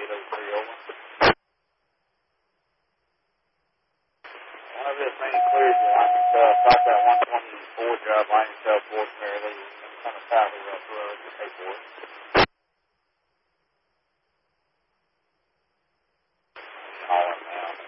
Whenever this thing clears, you line yourself, stop that 124 job, line yourself towards Mary Lee, on the south of Rough Road, just pay for it.